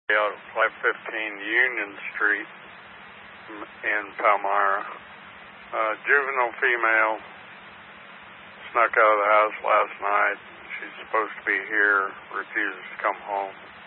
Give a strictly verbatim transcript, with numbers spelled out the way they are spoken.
out at five fifteen Union Street in Palmyra. Uh, juvenile female snuck out of the house last night. She's supposed to be here, refuses to come home.